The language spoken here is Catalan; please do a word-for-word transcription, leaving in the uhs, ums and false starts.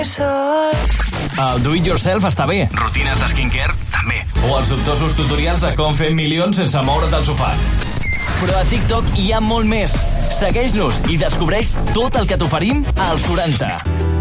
El do it yourself està bé. Rutines de skincare, també. O els dubtosos tutorials de com fer milions sense moure't del sofà. Però a TikTok hi ha molt més. Segueix-nos i descobreix tot el que t'oferim als quaranta.